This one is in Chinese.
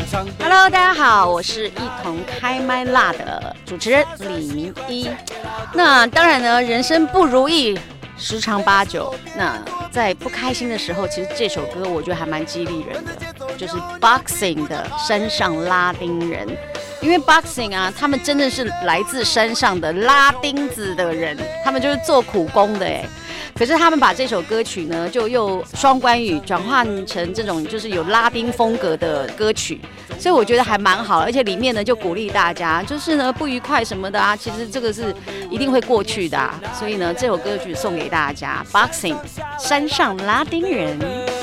Hello， 大家好，我是一同开麦辣的主持人李明一。那当然呢，人生不如意十常八九。那在不开心的时候，其实这首歌我觉得还蛮激励人的，就是 Boxing 的山上拉丁人。因为 Boxing 啊，他们真的是来自山上的拉丁子的人，他们就是做苦工的哎。可是他们把这首歌曲呢，就又双关语转换成这种就是有拉丁风格的歌曲，所以我觉得还蛮好，而且里面呢就鼓励大家，就是呢不愉快什么的啊，其实这个是一定会过去的啊。所以呢，这首歌曲送给大家 ，Boxing 山上拉丁人。